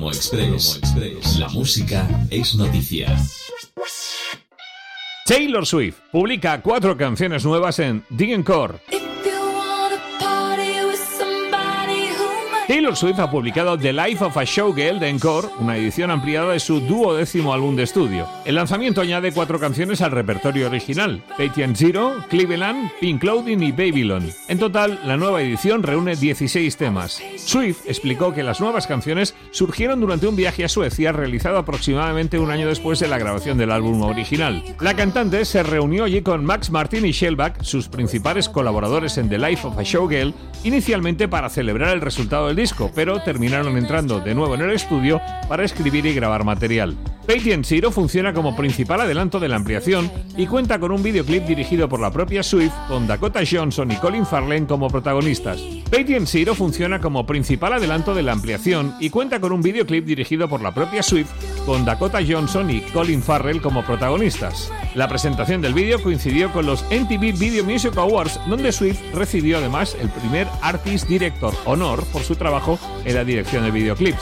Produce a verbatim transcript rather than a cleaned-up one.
Promo Express. La música es noticia. Taylor Swift publica cuatro canciones nuevas en The Encore. Taylor Swift ha publicado The Life of a Showgirl de Encore, una edición ampliada de su duodécimo álbum de estudio. El lanzamiento añade cuatro canciones al repertorio original: Patient Zero, Cleveland, Pink Clothing y Babylon. En total, la nueva edición reúne dieciséis temas. Swift explicó que las nuevas canciones surgieron durante un viaje a Suecia realizado aproximadamente un año después de la grabación del álbum original. La cantante se reunió allí con Max Martin y Shellback, sus principales colaboradores en The Life of a Showgirl, inicialmente para celebrar el resultado del disco, pero terminaron entrando de nuevo en el estudio para escribir y grabar material. Patient Zero funciona como principal adelanto de la ampliación y cuenta con un videoclip dirigido por la propia Swift, con Dakota Johnson y Colin Farrell como protagonistas. Patient Zero funciona como principal adelanto de la ampliación y cuenta con un videoclip dirigido por la propia Swift, con Dakota Johnson y Colin Farrell como protagonistas. La presentación del vídeo coincidió con los M T V Video Music Awards, donde Swift recibió además el primer Artist Director Honor por su trabajo en la dirección de videoclips.